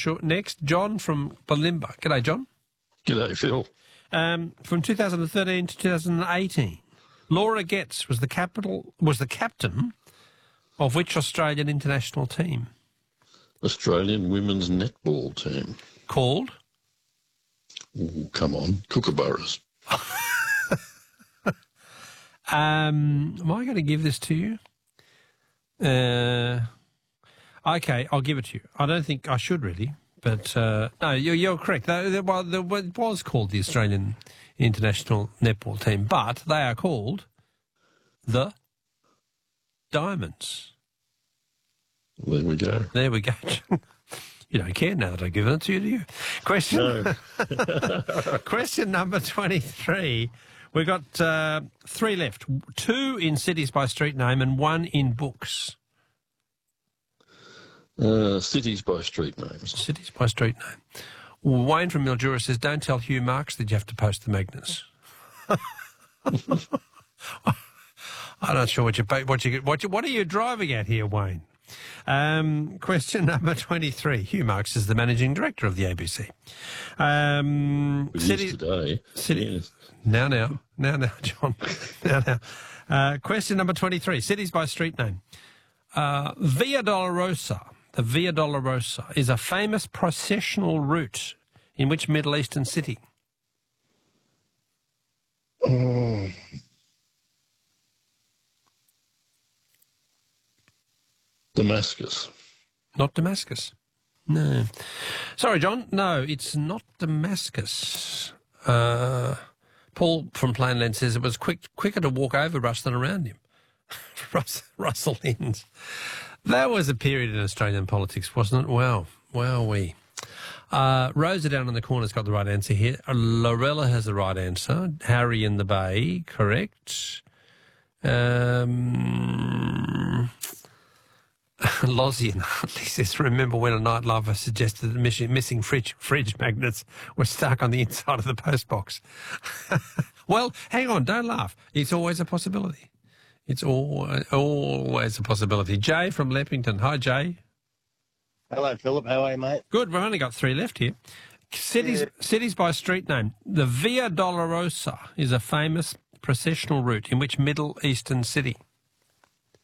Next, John from Balimba. G'day, John. G'day, Phil. From 2013 to 2018, Laura Getz was the captain of which Australian international team? Australian women's netball team. Called? Ooh, come on, Kookaburras. Am I going to give this to you? Okay, I'll give it to you. I don't think I should really, but no, you're correct. It was called the Australian International Netball Team, but they are called the Diamonds. There we go. There we go. You don't care now that I've given it to you, do you? Question number 23. We've got 3 left. 2 in cities by street name and 1 in books. Cities by street names. Cities by street name. Wayne from Mildura says, don't tell Hugh Marks that you have to post the magnets. I'm not sure what are you driving at here, Wayne? Question number 23. Hugh Marks is the managing director of the ABC. Cities today. Yes. Now, John. now. Question number 23. Cities by street name. Via Dolorosa. The Via Dolorosa is a famous processional route in which Middle Eastern city? Damascus. Not Damascus. No. Sorry, John. No, it's not Damascus. Paul from Plainland says it was quicker to walk over Russ than around him. Russell Innes. That was a period in Australian politics, wasn't it? Wow. Wowee. Rosa down in the corner's got the right answer here. Lorella has the right answer. Harry in the Bay, correct. Lozzie and Hartley says, remember when a night lover suggested that missing fridge magnets were stuck on the inside of the postbox? Well, hang on, don't laugh. It's always a possibility. It's always a possibility. Jay from Leppington. Hi, Jay. Hello, Philip. How are you, mate? Good. We've only got 3 left here. Cities by street name. The Via Dolorosa is a famous processional route in which Middle Eastern city?